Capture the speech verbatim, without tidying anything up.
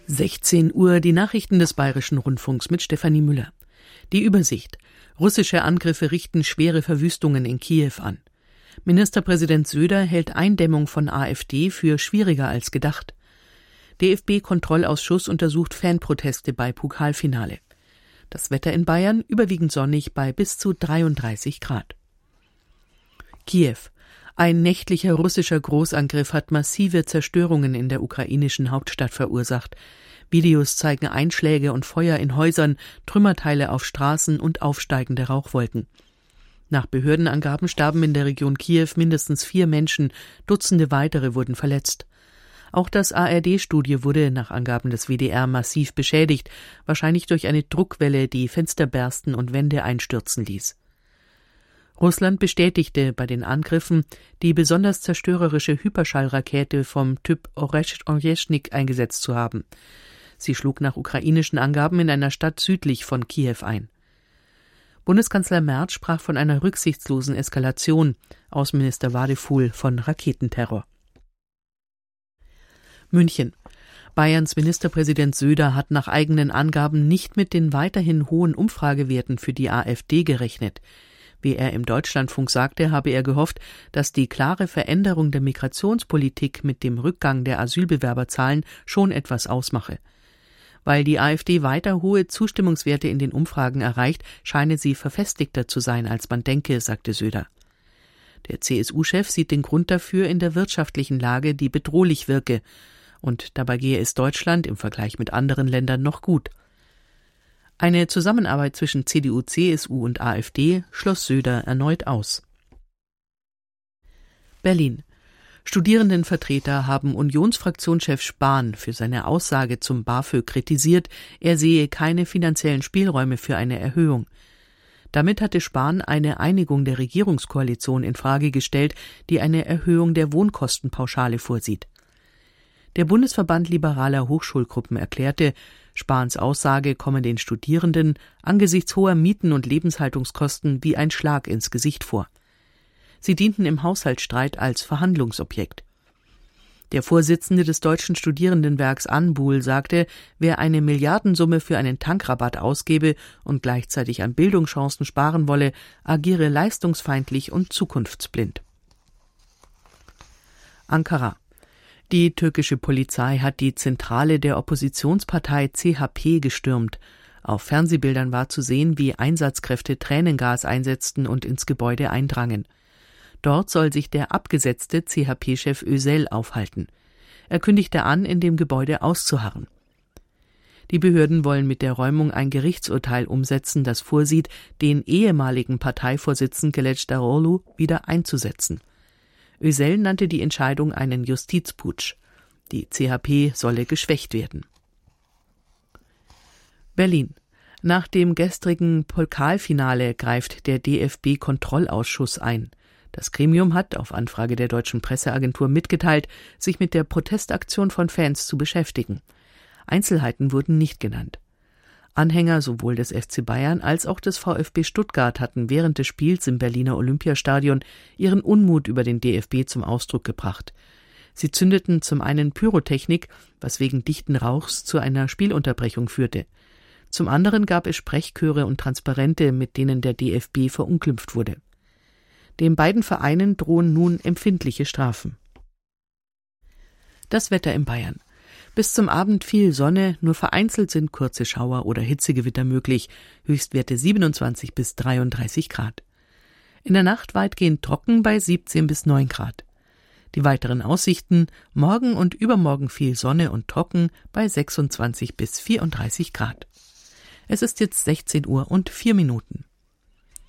sechzehn Uhr, die Nachrichten des Bayerischen Rundfunks mit Stefanie Müller. Die Übersicht. Russische Angriffe richten schwere Verwüstungen in Kiew an. Ministerpräsident Söder hält Eindämmung von AfD für schwieriger als gedacht. D F B-Kontrollausschuss untersucht Fanproteste bei Pokalfinale. Das Wetter in Bayern überwiegend sonnig bei bis zu dreiunddreißig Grad. Kiew. Ein nächtlicher russischer Großangriff hat massive Zerstörungen in der ukrainischen Hauptstadt verursacht. Videos zeigen Einschläge und Feuer in Häusern, Trümmerteile auf Straßen und aufsteigende Rauchwolken. Nach Behördenangaben starben in der Region Kiew mindestens vier Menschen, Dutzende weitere wurden verletzt. Auch das A R D-Studio wurde nach Angaben des W D R massiv beschädigt, wahrscheinlich durch eine Druckwelle, die Fenster bersten und Wände einstürzen ließ. Russland bestätigte bei den Angriffen, die besonders zerstörerische Hyperschallrakete vom Typ Oreschnik eingesetzt zu haben. Sie schlug nach ukrainischen Angaben in einer Stadt südlich von Kiew ein. Bundeskanzler Merz sprach von einer rücksichtslosen Eskalation, Außenminister Wadefuhl von Raketenterror. München. Bayerns Ministerpräsident Söder hat nach eigenen Angaben nicht mit den weiterhin hohen Umfragewerten für die AfD gerechnet. Wie er im Deutschlandfunk sagte, habe er gehofft, dass die klare Veränderung der Migrationspolitik mit dem Rückgang der Asylbewerberzahlen schon etwas ausmache. Weil die AfD weiter hohe Zustimmungswerte in den Umfragen erreicht, scheine sie verfestigter zu sein, als man denke, sagte Söder. Der C S U-Chef sieht den Grund dafür in der wirtschaftlichen Lage, die bedrohlich wirke. Und dabei gehe es Deutschland im Vergleich mit anderen Ländern noch gut. Eine Zusammenarbeit zwischen C D U, C S U und AfD schloss Söder erneut aus. Berlin. Studierendenvertreter haben Unionsfraktionschef Spahn für seine Aussage zum BAföG kritisiert, er sehe keine finanziellen Spielräume für eine Erhöhung. Damit hatte Spahn eine Einigung der Regierungskoalition in Frage gestellt, die eine Erhöhung der Wohnkostenpauschale vorsieht. Der Bundesverband liberaler Hochschulgruppen erklärte, Spahns Aussage komme den Studierenden angesichts hoher Mieten und Lebenshaltungskosten wie ein Schlag ins Gesicht vor. Sie dienten im Haushaltsstreit als Verhandlungsobjekt. Der Vorsitzende des Deutschen Studierendenwerks Anbuhl sagte, wer eine Milliardensumme für einen Tankrabatt ausgebe und gleichzeitig an Bildungschancen sparen wolle, agiere leistungsfeindlich und zukunftsblind. Ankara. Die türkische Polizei hat die Zentrale der Oppositionspartei C H P gestürmt. Auf Fernsehbildern war zu sehen, wie Einsatzkräfte Tränengas einsetzten und ins Gebäude eindrangen. Dort soll sich der abgesetzte C H P-Chef Özel aufhalten. Er kündigte an, in dem Gebäude auszuharren. Die Behörden wollen mit der Räumung ein Gerichtsurteil umsetzen, das vorsieht, den ehemaligen Parteivorsitzenden Kılıçdaroğlu wieder einzusetzen. Özel nannte die Entscheidung einen Justizputsch. Die C H P solle geschwächt werden. Berlin. Nach dem gestrigen Pokalfinale greift der D F B-Kontrollausschuss ein. Das Gremium hat auf Anfrage der deutschen Presseagentur mitgeteilt, sich mit der Protestaktion von Fans zu beschäftigen. Einzelheiten wurden nicht genannt. Anhänger sowohl des F C Bayern als auch des VfB Stuttgart hatten während des Spiels im Berliner Olympiastadion ihren Unmut über den D F B zum Ausdruck gebracht. Sie zündeten zum einen Pyrotechnik, was wegen dichten Rauchs zu einer Spielunterbrechung führte. Zum anderen gab es Sprechchöre und Transparente, mit denen der D F B verunglimpft wurde. Den beiden Vereinen drohen nun empfindliche Strafen. Das Wetter in Bayern. Bis zum Abend viel Sonne, nur vereinzelt sind kurze Schauer oder Hitzegewitter möglich, Höchstwerte siebenundzwanzig bis dreiunddreißig Grad. In der Nacht weitgehend trocken bei siebzehn bis neun Grad. Die weiteren Aussichten, morgen und übermorgen viel Sonne und trocken bei sechsundzwanzig bis vierunddreißig Grad. Es ist jetzt sechzehn Uhr und vier Minuten.